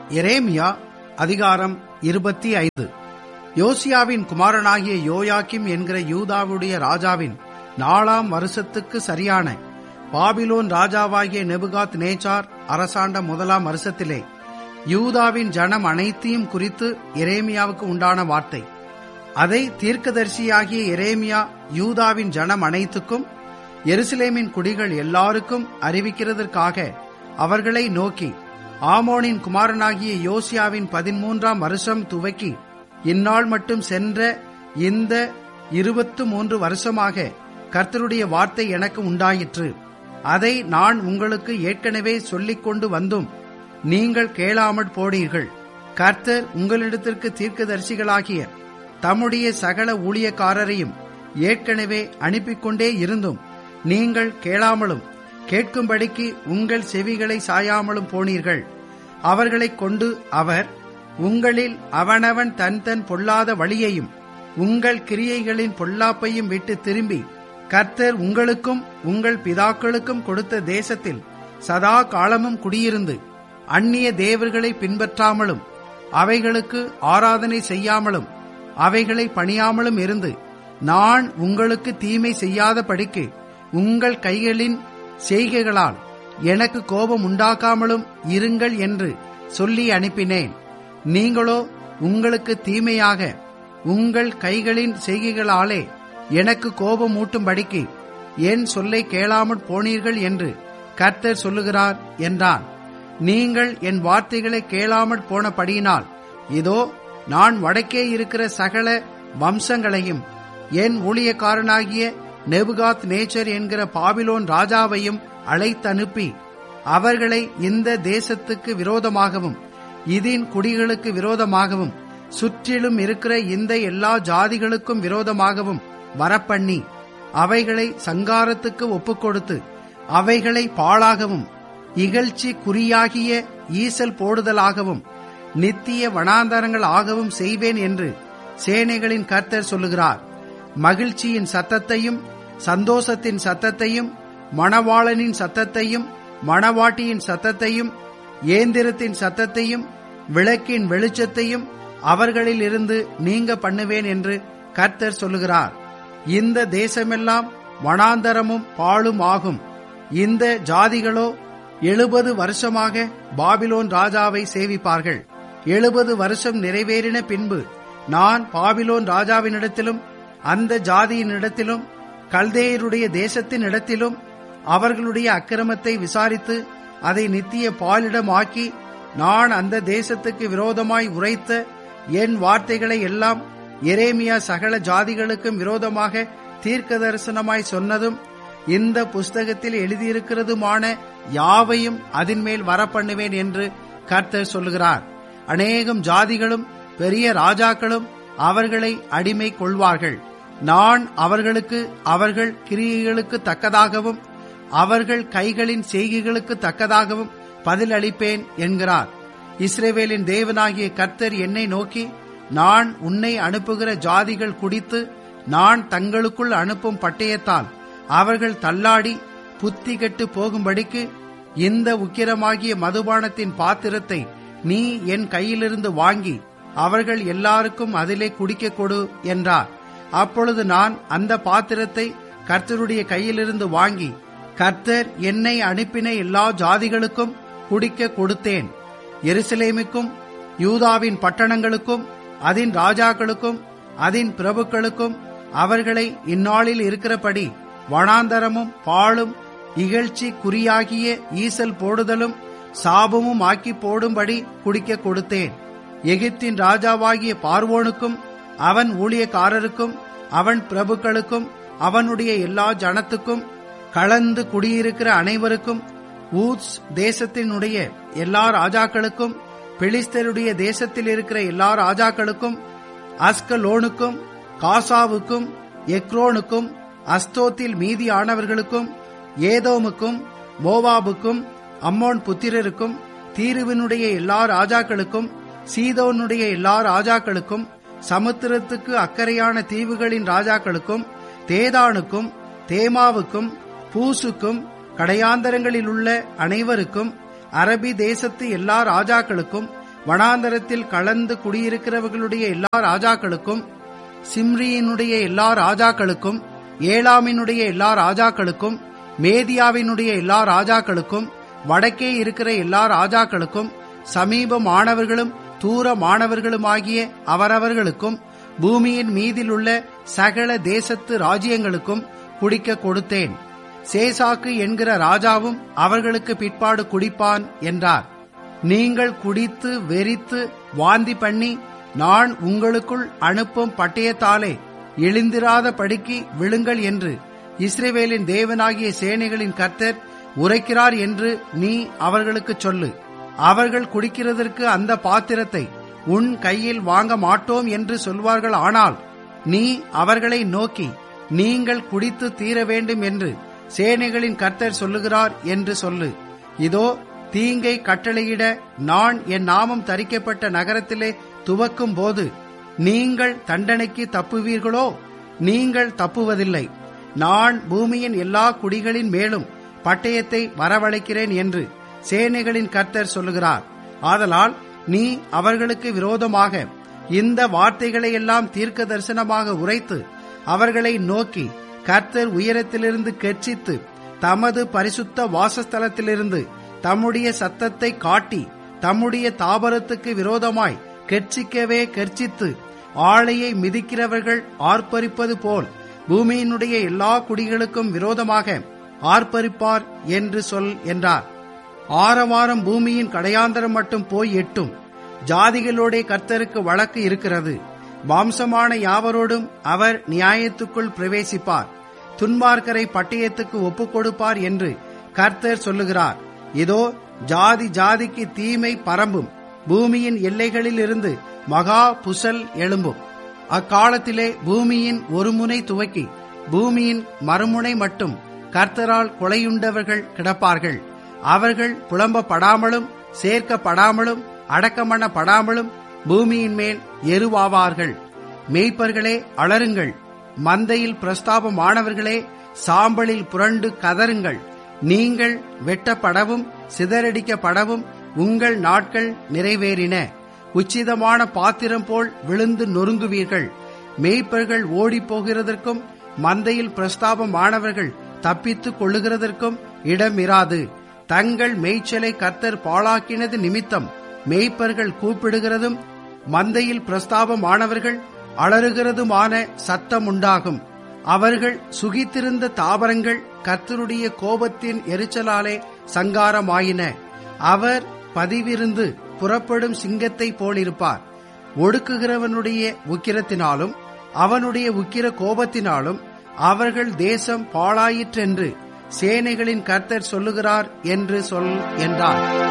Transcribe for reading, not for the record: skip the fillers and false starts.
எரேமியா அதிகாரம் 25. யோசியாவின் குமாரனாகிய யோயாக்கிம் என்கிற யூதாவுடைய ராஜாவின் 4ஆம் வருஷத்துக்கு சரியான பாபிலோன் ராஜாவாகிய நெபுகாத் நேச்சார் அரசாண்ட 1ஆம் வருஷத்திலே யூதாவின் ஜனம் அனைத்தையும் குறித்து எரேமியாவுக்கு உண்டான வார்த்தை. அதை தீர்க்கதரிசியாகிய எரேமியா யூதாவின் ஜனம் அனைத்துக்கும் எருசலேமின் குடிகள் எல்லாருக்கும் அறிவிக்கிறதற்காக அவர்களை நோக்கி, ஆமோனின் குமாரனாகிய யோசியாவின் 13ஆம் வருஷம் துவக்கி இந்நாள் மட்டும் சென்ற இந்த 23 வருஷமாக கர்த்தருடைய வார்த்தை எனக்கு உண்டாயிற்று. அதை நான் உங்களுக்கு ஏற்கனவே சொல்லிக் கொண்டு வந்தும் நீங்கள் கேளாமற் போனீர்கள். கர்த்தர் உங்களிடத்திற்கு தீர்க்கதரிசிகளாகிய தம்முடைய சகல ஊழியக்காரரையும் ஏற்கனவே அனுப்பிக்கொண்டே இருந்தும் நீங்கள் கேளாமலும் கேட்கும்படிக்கு உங்கள் செவிகளை சாயாமலும் போனீர்கள். அவர்களைக் கொண்டு அவர் உங்களில் அவனவன் தன் தன் பொல்லாத வழியையும் உங்கள் கிரியைகளின் பொல்லாப்பையும் விட்டு திரும்பி கர்த்தர் உங்களுக்கும் உங்கள் பிதாக்களுக்கும் கொடுத்த தேசத்தில் சதா காலமும் குடியிருந்து அந்நிய தேவர்களை பின்பற்றாமலும் அவைகளுக்கு ஆராதனை செய்யாமலும் அவைகளை பணியாமலும் இருந்து நான் உங்களுக்கு தீமை செய்யாதபடிக்கு உங்கள் கைகளின் செய்கைகளால் எனக்கு கோபம் உண்டாக்காமலும் இருங்கள் என்று சொல்லி அனுப்பினேன். நீங்களோ உங்களுக்கு தீமையாக உங்கள் கைகளின் செய்கைகளாலே எனக்கு கோபம் ஊட்டும்படிக்கு என் சொல்லை கேளாமற் போனீர்கள் என்று கர்த்தர் சொல்லுகிறார் என்றான். நீங்கள் என் வார்த்தைகளை கேளாமற் போனபடியினால் இதோ நான் வடக்கே இருக்கிற சகல வம்சங்களையும் என் ஊழியக்காரனாகிய நெபுகாத் நேச்சர் என்கிற பாபிலோன் ராஜாவையும் அழைத்தனுப்பி அவர்களை இந்த தேசத்துக்கு விரோதமாகவும் இதின் குடிகளுக்கு விரோதமாகவும் சுற்றிலும் இருக்கிற இந்த எல்லா ஜாதிகளுக்கும் விரோதமாகவும் வரப்பண்ணி அவைகளை சங்காரத்துக்கு ஒப்புக்கொடுத்து அவைகளை பாழாகவும் இகழ்ச்சி குறியாகிய ஈசல் போடுதலாகவும் நித்திய வனாந்தரங்கள் ஆகவும் செய்வேன் என்று சேனைகளின் கர்த்தர் சொல்லுகிறார். மகிழ்ச்சியின் சத்தத்தையும் சந்தோஷத்தின் சத்தத்தையும் மணவாளனின் சத்தத்தையும் மணவாட்டியின் சத்தத்தையும் ஏந்திரத்தின் சத்தத்தையும் விளக்கின் வெளிச்சத்தையும் அவர்களில் இருந்து நீங்க பண்ணுவேன் என்று கர்த்தர் சொல்லுகிறார். இந்த தேசமெல்லாம் வனாந்தரமும் பாழும் ஆகும். இந்த ஜாதிகளோ 70 வருஷமாக பாபிலோன் ராஜாவை சேவிப்பார்கள். 70 வருஷம் நிறைவேறின பின்பு நான் பாபிலோன் ராஜாவினிடத்திலும் அந்த ஜாதியினிடத்திலும் கல்தேயருடைய தேசத்தின் இடத்திலும் அவர்களுடைய அக்கிரமத்தை விசாரித்து அதை நித்திய பாலிடமாக்கி நான் அந்த தேசத்துக்கு விரோதமாய் உரைத்த என் வார்த்தைகளை எல்லாம் எரேமியா சகல ஜாதிகளுக்கும் விரோதமாக தீர்க்க தரிசனமாய் சொன்னதும் இந்த புஸ்தகத்தில் எழுதியிருக்கிறதுமான யாவையும் அதன் மேல் வரப்பண்ணுவேன் என்று கர்த்தர் சொல்லுகிறார். அநேகம் ஜாதிகளும் பெரிய ராஜாக்களும் அவர்களை அடிமை கொள்வார்கள். நான் அவர்களுக்கு அவர்கள் கிரியைகளுக்கு தக்கதாகவும் அவர்கள் கைகளின் செய்கைகளுக்கு தக்கதாகவும் பதில் அளிப்பேன் என்கிறார். இஸ்ரவேலின் தேவனாகிய கர்த்தர் என்னை நோக்கி, நான் உன்னை அனுப்புகிற ஜாதிகள் குடித்து நான் தங்களுக்குள் அனுப்பும் பட்டயத்தால் அவர்கள் தள்ளாடி புத்தி கெட்டு போகும்படிக்கு இந்த உக்கிரமாகிய மதுபானத்தின் பாத்திரத்தை நீ என் கையிலிருந்து வாங்கி அவர்கள் எல்லாருக்கும் அதிலே குடிக்க கொடு என்றார். அப்பொழுது நான் அந்த பாத்திரத்தை கர்த்தருடைய கையிலிருந்து வாங்கி கர்த்தர் என்னை அனுப்பின எல்லா ஜாதிகளுக்கும் குடிக்க கொடுத்தேன். எருசலேமுக்கும் யூதாவின் பட்டணங்களுக்கும் அதன் ராஜாக்களுக்கும் அதன் பிரபுக்களுக்கும் அவர்களை இந்நாளில் இருக்கிறபடி வனாந்தரமும் பாழும் இகழ்ச்சி குறியாகிய ஈசல் போடுதலும் சாபமும் ஆக்கி போடும்படி குடிக்க கொடுத்தேன். எகிப்தின் ராஜாவாகிய பார்வோனுக்கும் அவன் ஊழியக்காரருக்கும் அவன் பிரபுக்களுக்கும் அவனுடைய எல்லா ஜனத்துக்கும் கலந்து குடியிருக்கிற அனைவருக்கும் ஊத்ஸ் தேசத்தினுடைய எல்லா ராஜாக்களுக்கும் பெலிஸ்தருடைய தேசத்தில் இருக்கிற எல்லா ராஜாக்களுக்கும் அஸ்கலோனுக்கும் காசாவுக்கும் எக்ரோனுக்கும் அஸ்தோத்தில் மீதியானவர்களுக்கும் ஏதோமுக்கும் மோவாபுக்கும் அம்மோன் புத்திரருக்கும் தீருவினுடைய எல்லா ராஜாக்களுக்கும் சீதோனுடைய எல்லா ராஜாக்களுக்கும் சமுத்திரத்துக்கு அக்கறையான தீவுகளின் ராஜாக்களுக்கும் தேதானுக்கும் தேமாவுக்கும் பூசுக்கும் கடையாந்தரங்களில் உள்ள அனைவருக்கும் அரபி தேசத்து எல்லா ராஜாக்களுக்கும் வனாந்தரத்தில் கலந்து குடியிருக்கிறவர்களுடைய எல்லா ராஜாக்களுக்கும், சிம்ரியினுடைய எல்லா ராஜாக்களுக்கும், ஏலாமினுடைய எல்லா ராஜாக்களுக்கும், மேதியாவினுடைய எல்லா ராஜாக்களுக்கும், வடக்கே இருக்கிற எல்லா ராஜாக்களுக்கும், சமீபமானவர்களும் தூரமானவர்களுமாகிய அவரவர்களுக்கும், பூமியின் மீதிலுள்ள சகல தேசத்து ராஜ்யங்களுக்கும் குடிக்க கொடுத்தேன். சேசாக்கு என்கிற ராஜாவும் அவர்களுக்கு பிற்பாடு குடிப்பான் என்றார். நீங்கள் குடித்து வெறித்து வாந்தி பண்ணி நான் உங்களுக்குள் அனுப்பும் பட்டயத்தாலே இழிந்திராத படிக்கு விழுங்கள் என்று இஸ்ரவேலின் தேவனாகிய சேனைகளின் கர்த்தர் உரைக்கிறார் என்று நீ அவர்களுக்கு சொல்லு. அவர்கள் குடிக்கிறதற்கு அந்த பாத்திரத்தை உன் கையில் வாங்க மாட்டோம் என்று சொல்வார்கள். ஆனால் நீ அவர்களை நோக்கி, நீங்கள் குடித்து தீர வேண்டும் என்று சேனைகளின் கர்த்தர் சொல்லுகிறார் என்று சொல்லு. இதோ, தீங்கை கட்டளையிட நான் என் நாமம் தரிக்கப்பட்ட நகரத்திலே துவக்கும் போது நீங்கள் தண்டனைக்கு தப்புவீர்களோ? நீங்கள் தப்புவதில்லை. நான் பூமியின் எல்லா குடிகளின் மேலும் பட்டயத்தை வரவழைக்கிறேன் என்று சேனைகளின் கர்த்தர் சொல்லுகிறார். ஆதலால் நீ அவர்களுக்கு விரோதமாக இந்த வார்த்தைகளை எல்லாம் தீர்க்க தரிசனமாக உரைத்து அவர்களை நோக்கி, கர்த்தர் உயரத்திலிருந்து கெர்ச்சித்து தமது பரிசுத்த வாசஸ்தலத்திலிருந்து தம்முடைய சத்தத்தை காட்டி தம்முடைய தாபரத்துக்கு விரோதமாய் கெர்ச்சிக்கவே கெர்ச்சித்து ஆளையை மிதிக்கிறவர்கள் ஆர்ப்பரிப்பது போல் பூமியினுடைய எல்லா குடிகளுக்கும் விரோதமாக ஆர்ப்பரிப்பார் என்று சொல் என்றார். ஆரவாரம் பூமியின் கடையாந்தரம் மட்டும் போய் எட்டும். ஜாதிகளோட கர்த்தருக்கு வழக்கு இருக்கிறது. மாம்சமான யாவரோடும் அவர் நியாயத்துக்குள் பிரவேசிப்பார். துன்மார்க்கரை பட்டயத்துக்கு ஒப்புக் கொடுப்பார் என்று கர்த்தர் சொல்லுகிறார். இதோ, ஜாதி ஜாதிக்கு தீமை பரம்பும். பூமியின் எல்லைகளில் இருந்து மகா புசல் எழும்பும். அக்காலத்திலே பூமியின் ஒரு முனை துவக்கி பூமியின் மறுமுனை மட்டும் கர்த்தரால் கொலையுண்டவர்கள் கிடப்பார்கள். அவர்கள் புலம்பப்படாமலும் சேர்க்கப்படாமலும் அடக்கமண்ணப்படாமலும் பூமியின் மேல் எருவாவார்கள். மேய்ப்பர்களே, அலறுங்கள். மந்தையில் பிரஸ்தாபமானவர்களே, சாம்பலில் புரண்டு கதறுங்கள். நீங்கள் வெட்டப்படவும் சிதறடிக்கப்படவும் உங்கள் நாட்கள் நிறைவேறின. உச்சிதமான பாத்திரம் போல் விழுந்து நொறுங்குவீர்கள். மேய்ப்பர்கள் ஓடிப் போகிறதற்கும் மந்தையில் பிரஸ்தாபமானவர்கள் தப்பித்துக் கொள்ளுகிறதற்கும் இடமிராது. தங்கள் மேய்ச்சலை கர்த்தர் பாழாக்கினது நிமித்தம் மேய்ப்பர்கள் கூப்பிடுகிறதும் மந்தையில் பிரஸ்தாபமானவர்கள் அலறுகிறதுமான சத்தம் உண்டாகும். அவர்கள் சுகித்திருந்த தாவரங்கள் கர்த்தருடைய கோபத்தின் எரிச்சலாலே சங்காரமாயின. அவர் பதிவிருந்து புறப்படும் சிங்கத்தை போலிருப்பார். ஒடுக்குகிறவனுடைய உக்கிரத்தினாலும் அவனுடைய உக்கிர கோபத்தினாலும் அவர்கள் தேசம் பாழாயிற்றென்று சேனைகளின் கர்த்தர் சொல்லுகிறார் என்று சொல் என்றார்.